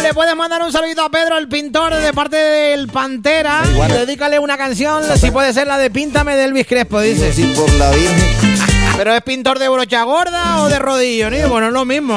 le puedes mandar un saludito a Pedro, el pintor, de parte del Pantera. Y dedícale una canción, si puede ser la de Píntame de Elvis Crespo, dice. Sí, por la Virgen. Pero es pintor de brocha gorda o de rodillo, ¿no? Bueno, es lo mismo.